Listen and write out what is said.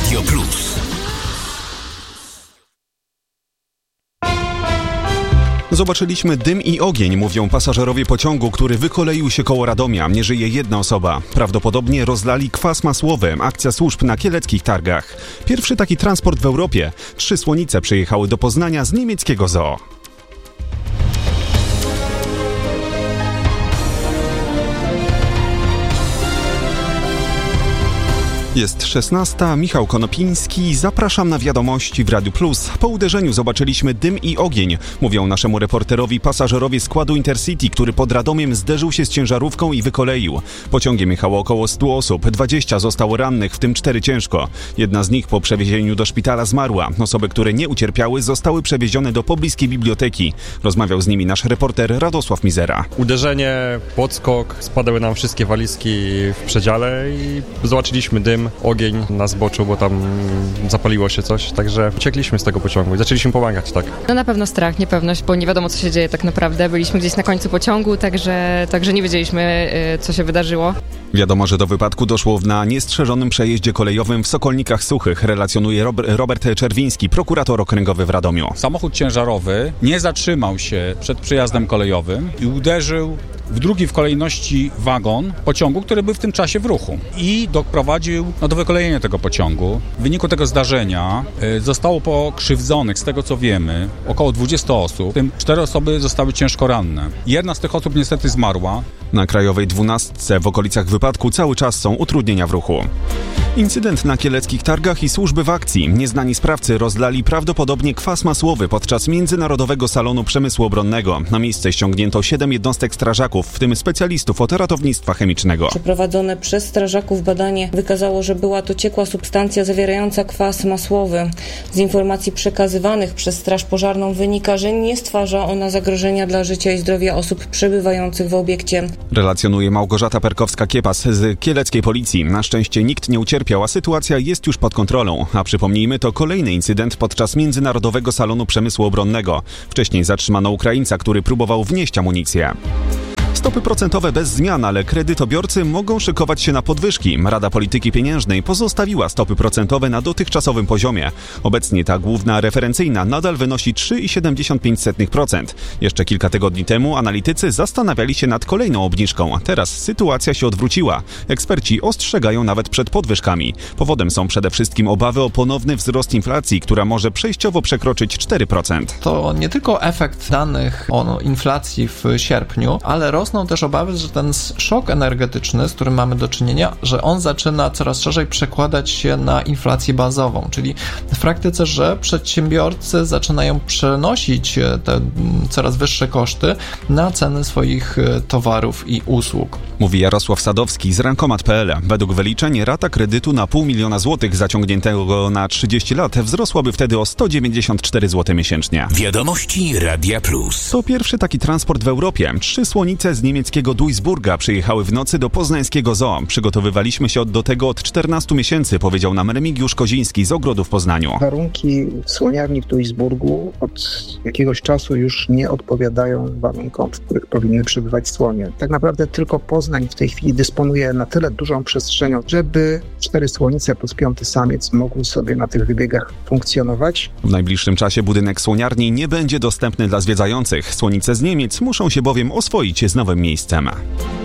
Radio Plus. Zobaczyliśmy dym i ogień, mówią pasażerowie pociągu, który wykoleił się koło Radomia. Nie żyje jedna osoba. Prawdopodobnie rozlali kwas masłowy. Akcja służb na kieleckich targach. Pierwszy taki transport w Europie. 3 słonice przyjechały do Poznania z niemieckiego zoo. Jest 16, Michał Konopiński, zapraszam na wiadomości w Radiu Plus. Po uderzeniu zobaczyliśmy dym i ogień, mówią naszemu reporterowi pasażerowie składu Intercity, który pod Radomiem zderzył się z ciężarówką i wykoleił. Pociągiem jechało około 100 osób, 20 zostało rannych, w tym 4 ciężko. Jedna z nich po przewiezieniu do szpitala zmarła. Osoby, które nie ucierpiały, zostały przewiezione do pobliskiej biblioteki. Rozmawiał z nimi nasz reporter Radosław Mizera. Uderzenie, podskok, spadały nam wszystkie walizki w przedziale i zobaczyliśmy dym, ogień na zboczu, bo tam zapaliło się coś, także uciekliśmy z tego pociągu i zaczęliśmy pomagać, tak. No na pewno strach, niepewność, bo nie wiadomo, co się dzieje tak naprawdę. Byliśmy gdzieś na końcu pociągu, także nie wiedzieliśmy, co się wydarzyło. Wiadomo, że do wypadku doszło na niestrzeżonym przejeździe kolejowym w Sokolnikach Suchych, relacjonuje Robert Czerwiński, prokurator okręgowy w Radomiu. Samochód ciężarowy nie zatrzymał się przed przejazdem kolejowym i uderzył w drugi w kolejności wagon pociągu, który był w tym czasie w ruchu i doprowadził do wykolejenia tego pociągu. W wyniku tego zdarzenia zostało pokrzywdzonych, z tego co wiemy, około 20 osób, w tym 4 osoby zostały ciężko ranne. Jedna z tych osób niestety zmarła. Na Krajowej 12 w okolicach wypadku cały czas są utrudnienia w ruchu. Incydent na kieleckich targach i służby w akcji. Nieznani sprawcy rozlali prawdopodobnie kwas masłowy podczas Międzynarodowego Salonu Przemysłu Obronnego. Na miejsce ściągnięto 7 jednostek strażaków, w tym specjalistów od ratownictwa chemicznego. Przeprowadzone przez strażaków badanie wykazało, że była to ciekła substancja zawierająca kwas masłowy. Z informacji przekazywanych przez Straż Pożarną wynika, że nie stwarza ona zagrożenia dla życia i zdrowia osób przebywających w obiekcie. Relacjonuje Małgorzata Perkowska-Kiepas z kieleckiej policji. Na szczęście nikt nie ucierpiał, a sytuacja jest już pod kontrolą. A przypomnijmy, to kolejny incydent podczas Międzynarodowego Salonu Przemysłu Obronnego. Wcześniej zatrzymano Ukraińca, który próbował wnieść amunicję. Stopy procentowe bez zmian, ale kredytobiorcy mogą szykować się na podwyżki. Rada Polityki Pieniężnej pozostawiła stopy procentowe na dotychczasowym poziomie. Obecnie ta główna referencyjna nadal wynosi 3,75%. Jeszcze kilka tygodni temu analitycy zastanawiali się nad kolejną obniżką. Teraz sytuacja się odwróciła. Eksperci ostrzegają nawet przed podwyżkami. Powodem są przede wszystkim obawy o ponowny wzrost inflacji, która może przejściowo przekroczyć 4%. To nie tylko efekt danych o inflacji w sierpniu, ale rosną też obawy, że ten szok energetyczny, z którym mamy do czynienia, że on zaczyna coraz szerzej przekładać się na inflację bazową, czyli w praktyce, że przedsiębiorcy zaczynają przenosić te coraz wyższe koszty na ceny swoich towarów i usług. Mówi Jarosław Sadowski z Rankomat.pl. Według wyliczeń rata kredytu na 500 000 złotych zaciągniętego na 30 lat wzrosłaby wtedy o 194 zł miesięcznie. Wiadomości Radia Plus. To pierwszy taki transport w Europie. 3 słonice z niemieckiego Duisburga przyjechały w nocy do poznańskiego zoo. Przygotowywaliśmy się do tego od 14 miesięcy, powiedział nam Remigiusz Koziński z Ogrodów w Poznaniu. Warunki w słoniarni w Duisburgu od jakiegoś czasu już nie odpowiadają warunkom, w których powinny przebywać słonie. Tak naprawdę tylko Poznań w tej chwili dysponuje na tyle dużą przestrzenią, żeby 4 słonice plus 5 samiec mogły sobie na tych wybiegach funkcjonować. W najbliższym czasie budynek słoniarni nie będzie dostępny dla zwiedzających. Słonice z Niemiec muszą się bowiem oswoić z nowym miejscem.